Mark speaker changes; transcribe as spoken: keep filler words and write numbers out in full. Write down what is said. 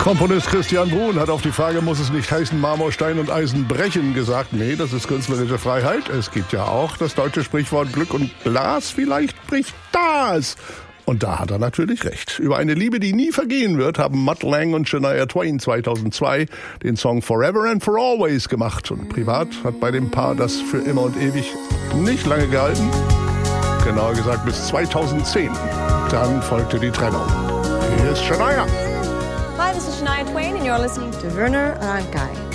Speaker 1: Komponist Christian Bruhn hat auf die Frage, muss es nicht heißen Marmor, Stein und Eisen brechen, gesagt, nee, das ist künstlerische Freiheit. Es gibt ja auch das deutsche Sprichwort Glück und Glas, vielleicht bricht das. Und da hat er natürlich recht. Über eine Liebe, die nie vergehen wird, haben Mutt Lange und Shania Twain zweitausendzwei den Song Forever and for Always gemacht. Und privat hat bei dem Paar das für immer und ewig nicht lange gehalten. Genauer gesagt bis zweitausendzehn. Dann folgte die Trennung. Hier ist Shania.
Speaker 2: Hi, this is Shania Twain and you're listening to Werner Rankai.